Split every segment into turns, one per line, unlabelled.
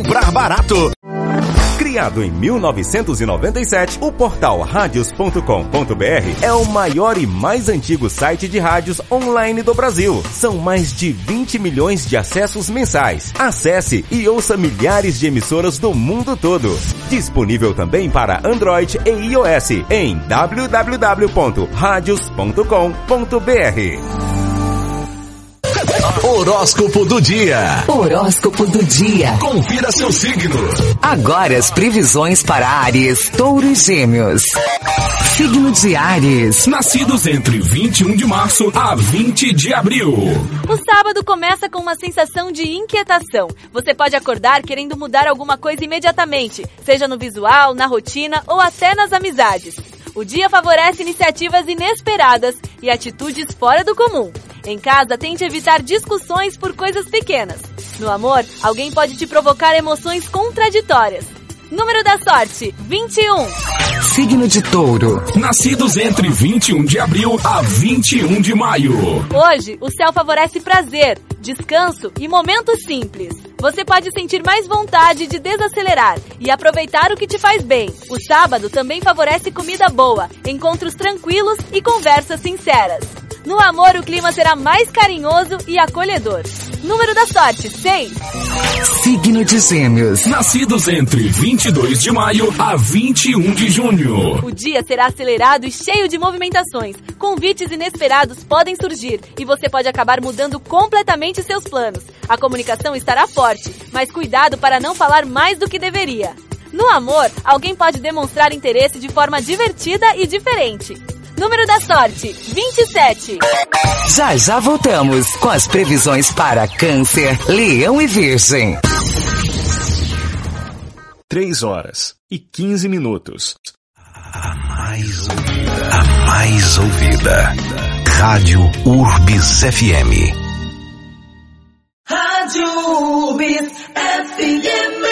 comprar barato. Criado em 1997, o portal radios.com.br é o maior e mais antigo site de rádios online do Brasil. São mais de 20 milhões de acessos mensais. Acesse e ouça milhares de emissoras do mundo todo. Disponível também para Android e iOS em www.radios.com.br.
Horóscopo do dia.
Horóscopo do dia.
Confira seu signo.
Agora as previsões para Áries, Touro e Gêmeos. Signo de Áries.
Nascidos entre 21 de março a 20 de abril.
O sábado começa com uma sensação de inquietação. Você pode acordar querendo mudar alguma coisa imediatamente, seja no visual, na rotina ou até nas amizades. O dia favorece iniciativas inesperadas e atitudes fora do comum. Em casa, tente evitar discussões por coisas pequenas. No amor, alguém pode te provocar emoções contraditórias. Número da sorte, 21.
Signo de Touro.
Nascidos entre 21 de abril a 21 de maio.
Hoje, o céu favorece prazer, descanso e momentos simples. Você pode sentir mais vontade de desacelerar e aproveitar o que te faz bem. O sábado também favorece comida boa, encontros tranquilos e conversas sinceras. No amor, o clima será mais carinhoso e acolhedor. Número da sorte, 6.
Signo de Gêmeos.
Nascidos entre 22 de maio a 21 de junho.
O dia será acelerado e cheio de movimentações. Convites inesperados podem surgir e você pode acabar mudando completamente seus planos. A comunicação estará forte, mas cuidado para não falar mais do que deveria. No amor, alguém pode demonstrar interesse de forma divertida e diferente. Número da sorte, 27.
Já voltamos com as previsões para Câncer, Leão e Virgem.
3h15.
A mais ouvida. Rádio Urbis FM.
Rádio Urbis FM.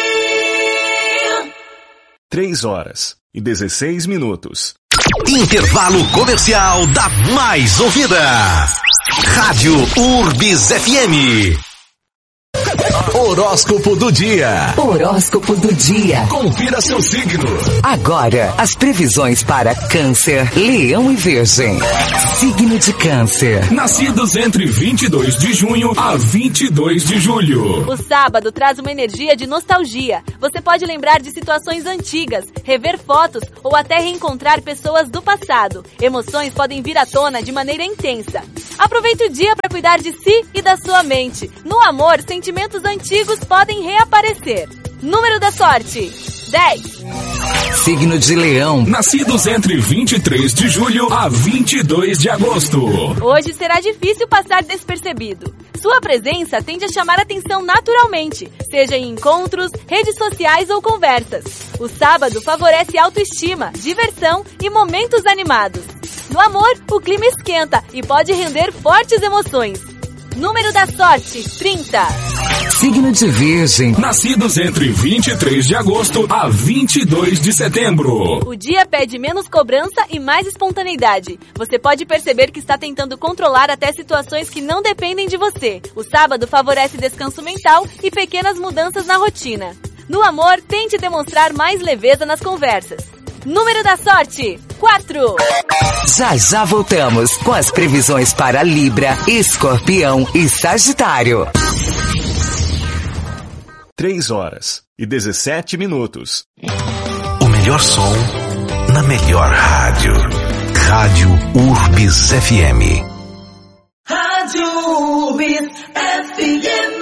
3h16.
Intervalo comercial da mais ouvida. Rádio Urbis FM. Horóscopo do dia.
Horóscopo do dia.
Confira seu signo.
Agora, as previsões para Câncer, Leão e Virgem. Signo de Câncer.
Nascidos entre 22 de junho a 22 de julho.
O sábado traz uma energia de nostalgia. Você pode lembrar de situações antigas, rever fotos ou até reencontrar pessoas do passado. Emoções podem vir à tona de maneira intensa. Aproveite o dia para cuidar de si e da sua mente. No amor, sentimentos antigos podem reaparecer. Número da sorte, 10.
Signo de Leão.
Nascidos entre 23 de julho a 22 de agosto.
Hoje será difícil passar despercebido. Sua presença tende a chamar atenção naturalmente, seja em encontros, redes sociais ou conversas. O sábado favorece autoestima, diversão e momentos animados. No amor, o clima esquenta e pode render fortes emoções. Número da sorte, 30.
Signo de Virgem.
Nascidos entre 23 de agosto a 22 de setembro.
O dia pede menos cobrança e mais espontaneidade. Você pode perceber que está tentando controlar até situações que não dependem de você. O sábado favorece descanso mental e pequenas mudanças na rotina. No amor, tente demonstrar mais leveza nas conversas. Número da sorte, 4.
Já voltamos com as previsões para Libra, Escorpião e Sagitário.
3h17.
O melhor som na melhor rádio. Rádio Urbis FM.
Rádio Urbis FM.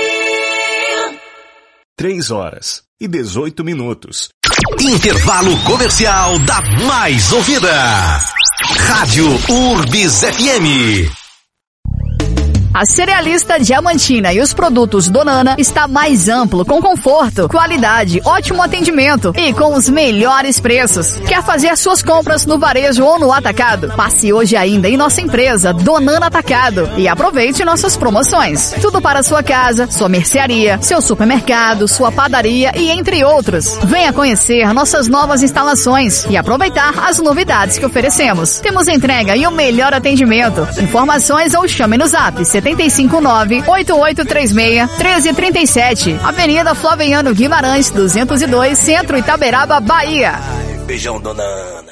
3h18.
Intervalo comercial da mais ouvida. Rádio Urbis FM.
A Cerealista Diamantina e os produtos Donana está mais amplo, com conforto, qualidade, ótimo atendimento e com os melhores preços. Quer fazer suas compras no varejo ou no atacado? Passe hoje ainda em nossa empresa Donana Atacado e aproveite nossas promoções. Tudo para sua casa, sua mercearia, seu supermercado, sua padaria e entre outros. Venha conhecer nossas novas instalações e aproveitar as novidades que oferecemos. Temos entrega e o melhor atendimento. Informações ou chame no Zap 759-8836-1337. Avenida Flaviano Guimarães, 202, Centro, Itaberaba, Bahia.
Beijão, dona Ana.